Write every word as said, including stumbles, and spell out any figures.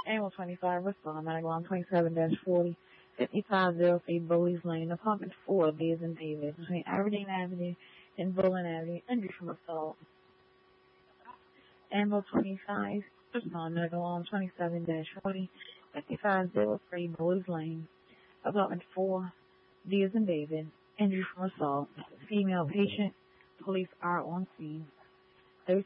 Animal twenty-five, respond, medical on twenty-seven dash forty, fifty-five oh three Bowleys Lane, apartment four, Beers and Davis, between Aberdeen Avenue and Bowling Avenue, injury from assault. Animal twenty-five, respond, medical on twenty-seven dash forty, fifty-five oh three Bowleys Lane, apartment four, Beers and David, injury from assault. Female patient, police are on scene.